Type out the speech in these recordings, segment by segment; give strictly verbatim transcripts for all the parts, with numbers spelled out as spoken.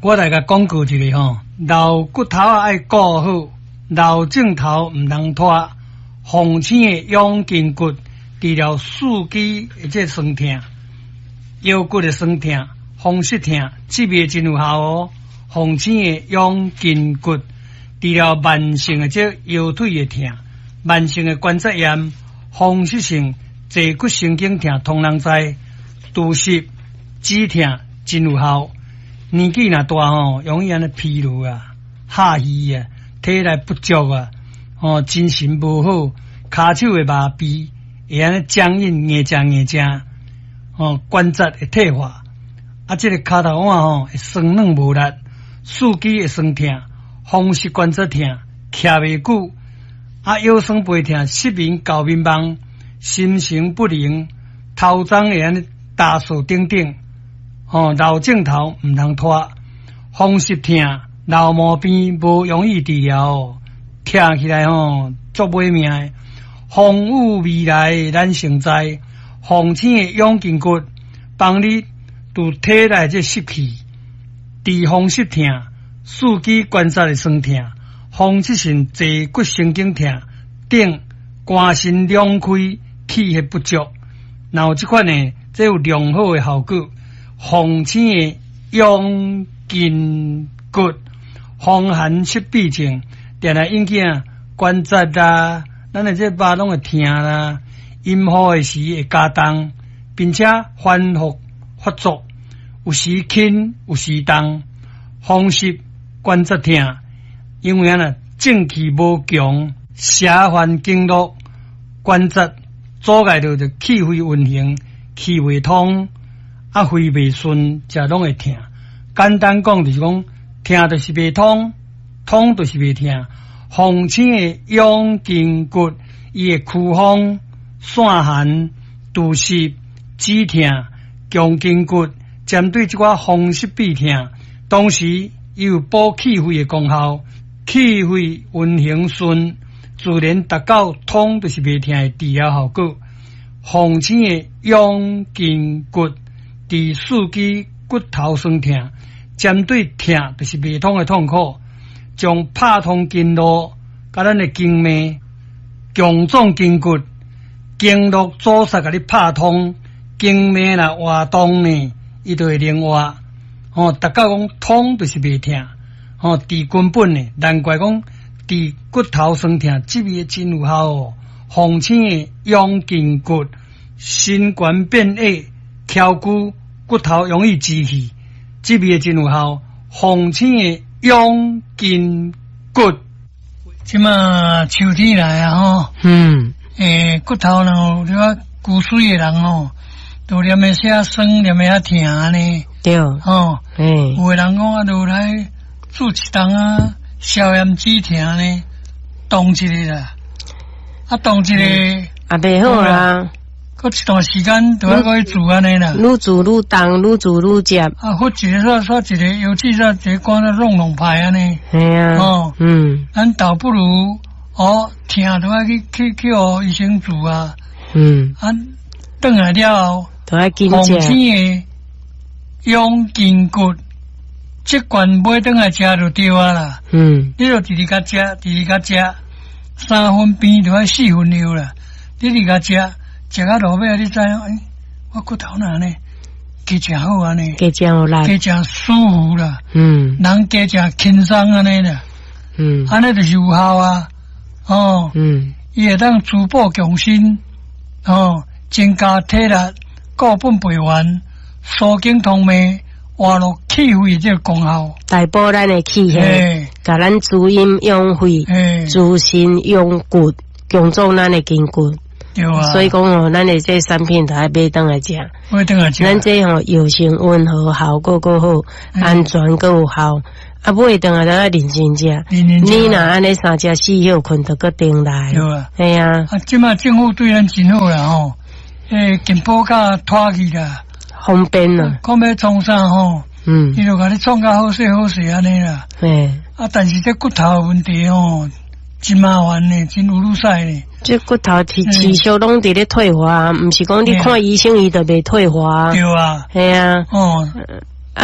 我来甲讲过一个吼，老骨头啊爱顾好，老镜头毋通拖。红星的养筋骨，治疗四肢的这酸痛、腰骨的酸痛、风湿痛，这味真有效哦。红星的养筋骨，治疗慢性的这腰腿的痛、慢性的关节炎、风湿性坐骨神经痛，通人知。肚湿、止痛真有效。年纪若大吼，容易安尼疲劳啊、下虚啊、体力不足啊，哦，精神无好，骹手会麻痹，会安尼僵硬、硬正硬正，哦，关节会退化，啊，这个骹头腕吼会酸软无力，四肢会酸痛，风湿关节痛，徛袂久，啊，腰酸背痛，失眠、搞迷茫，心神不宁，头鬃会安尼打扫等等。哦，老镜头毋通拖，风湿痛、老毛病无容易治疗哦，听起来吼足歹命的。风雨未来咱成知，红星的养筋骨，帮你拄体内这湿气，治风湿痛、四肢关节的酸痛、风湿性坐骨神经痛等肝肾两开、气血不足，然后这款呢，这有良好的效果。红星的养筋骨，风寒湿痹症，定来引起啊关节啦，咱的这巴拢会痛啦，阴雨的时会加重，并且反复发作，有时轻，有时重，风湿关节痛，因为啊正气无强，邪烦经络，关节阻碍着着气血运行，气未通。啊，肺未顺，则拢会痛。简单讲就是讲，痛就是未通，通就是未痛。红星的养筋骨，伊会驱风、散寒、肚湿、止痛、强筋骨，针对这款风湿痹痛，同时伊有补气血的功效，气血运行顺，自然达到通就是未痛的治疗效果。红星的养筋骨。治四肢骨头酸痛，针对痛就是未通的痛苦，将拍通经络，甲咱的经脉、强壮筋骨、经络阻塞，甲你拍通，经脉若活动呢，伊就会灵活。哦，达到讲通就是未痛，哦，治根本呢，难怪讲治骨头酸痛，这味真有效哦。红星的养筋骨，心肝变矮。挑骨骨头容易积气，这味真有效。红星的养筋骨，即嘛秋天来啊吼，嗯，诶，骨头呢，你话骨髓的人吼，都念的些酸，念的些痛呢，对，吼，诶，有的人讲啊，就来煮一汤啊，消炎止痛呢，冻一个啦，啊，冻一个也袂好啦。搁一段时间都要搁去煮安尼啦， 愈煮愈重，愈煮愈涩。 啊，或一个说说一个，尤其说一个光那弄弄牌安尼。 系啊。哦，嗯， 咱倒不如哦，疼都要去去去互医生煮啊。 嗯。 啊，转来了后， 都要紧食。 红星的养筋骨，即罐买转来食就对啊啦。嗯。你就直直甲食，直直甲食，三分边就要四分料啦。你直甲食。食到落尾，你知影？哎，我骨头哪呢？加食好安尼， 加食好啦， 加食舒服啦。嗯，人加食轻松安尼啦。嗯，安尼就是有效啊。哦，嗯，伊会当滋补强身，哦，增加体力，固本培元，疏经通脉，活络气血这个功效， 大补咱的气血，甲咱滋阴养肺，滋肾养骨，强壮咱的筋骨。 对啊， 所以讲哦，咱的这产品都要买倒来食， 买倒来食。 咱这吼药性温和，效果够好，嗯、安全够有效。啊，买倒来都要认真食。你若安尼三食四休困，就搁顶来。 对啊， 系啊。 啊，即马政府对咱真好啦吼，诶，健保卡拖去啦， 方便啦。 讲要创啥吼，嗯，伊就甲你创较好势好势安尼啦。嘿，啊，但是这骨头问题吼，真麻烦呢，真有愈使呢。 这骨头持持续拢伫咧退化，毋是讲你看医生伊就袂退化。 对啊， 系啊。哦，啊，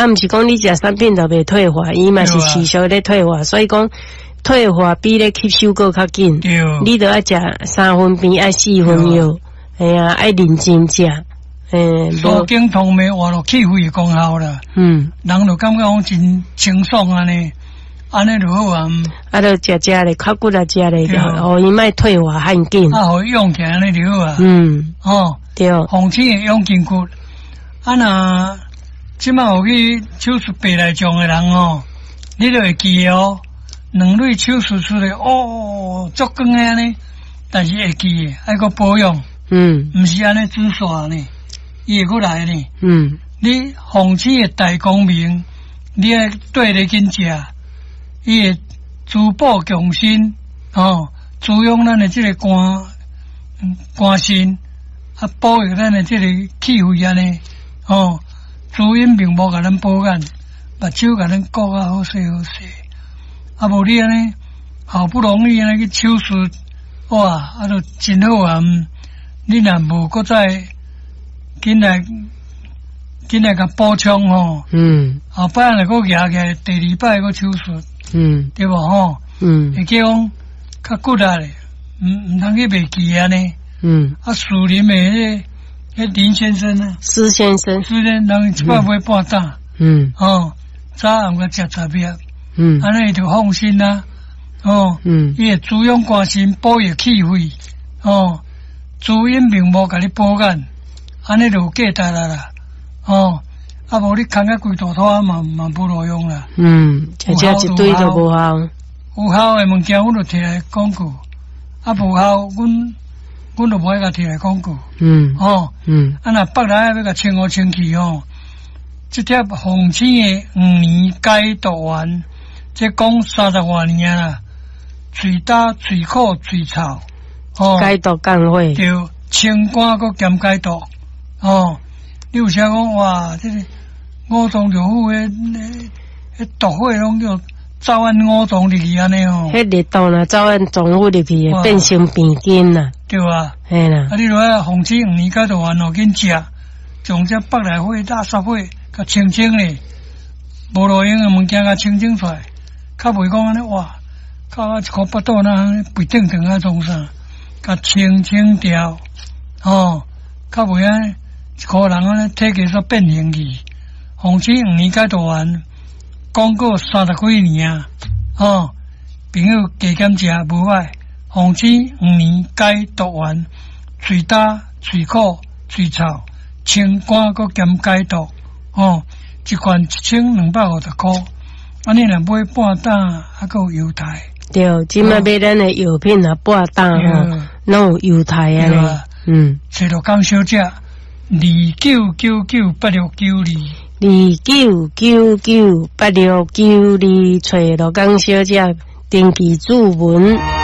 啊，毋是讲你食产品就袂退化，伊嘛是持续咧退化，所以讲退化比咧吸收个较紧。你著爱食三分片，爱四分药，哎呀，爱认真食。诶， 所经通袂活落气血功效啦。嗯，人就感觉讲真清爽安尼，安尼就好啊。 啊，就食食咧，较骨力食咧，互伊莫退化很紧。 啊，互伊用起来安尼就好啊。 嗯， 哦， 对。 红青的养筋骨，啊那即摆有去手术白内障的人哦，你就会记哦，两类手术出来哦，足光的安尼，但是会记的，爱个保养。嗯，毋是安尼自刷呢。伊会过来呢，嗯，你红青的大光明，你爱对咧紧食，伊会滋补强身，哦，滋养咱的这个肝肝肾，啊，保育咱的这个气血安尼，哦，滋阴并无甲咱保眼，目睭甲咱顾啊好势好势，啊，无你安尼好不容易安尼去手术，哇，啊，都真好啊，你若无搁再。紧来，紧来甲补充吼，嗯，后摆来个夹起来，第二摆个手术，嗯，对无吼，嗯，会叫讲较骨力咧，毋毋通去袂记安尼，嗯，啊，树林的迄迄林先生啊， 施先生， 施先生一百买半担，嗯，哦，早暗个食十粒，嗯，安尼就放心啦，哦，嗯，伊会滋养肝肾，保育气血，哦，滋阴并无甲你保眼。安尼就有价值啦啦，哦，啊无你扛个规大拖嘛嘛无路用啦。嗯， 食食一堆都无效。 有效的物件，阮就摕来讲句；啊无效，阮阮就无爱甲摕来讲句。嗯，哦，嗯，啊若北来要甲清好清气哦，即贴红青的五年解毒丸，即讲三十多年啦，嘴焦、嘴苦、嘴臭， 哦，解毒降火， 对，清肝佮兼解毒。哦，你有啥讲哇？这个五脏六腑诶，迄毒火拢叫走按五脏入去安尼哦。 迄热毒啦，走按脏腑入去，变成病根啦， 对啊， 嘿啦。 啊，你落来红青五年解毒丸哦，紧食，从这北来火、垃圾火，甲清清咧，无路用诶物件甲清清出来，较袂讲安尼哇，靠一箍巴肚那肥顶顶啊，种啥，甲清清掉，哦，较袂安尼。一个人安尼体格煞变形去，红青五年解毒丸，广告三十几年啊！哦，朋友加减食无歹。红青五年解毒丸，嘴焦、嘴苦、嘴臭，清肝佮兼解毒。哦，一罐一千两百五十块，安尼若买半担，还佫有优待。 对，即摆买咱的药品啊，半担吼，拢有优待啊咧。嗯， 找到讲小姐。二九九九八六九二， 二九九九八六九二，找罗江小姐登记注文。